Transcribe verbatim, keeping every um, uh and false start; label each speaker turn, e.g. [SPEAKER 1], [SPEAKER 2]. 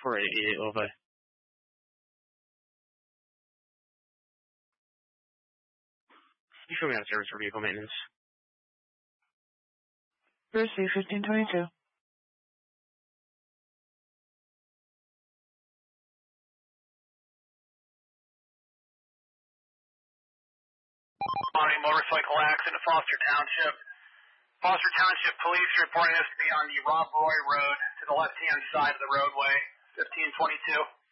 [SPEAKER 1] four eight eight, over. You show me on service for vehicle maintenance.
[SPEAKER 2] Receive fifteen twenty-two.
[SPEAKER 3] Body motorcycle accident at Foster Township. Foster Township Police reporting this to be on the Rob Roy Road to the left-hand side of the roadway, fifteen twenty-two.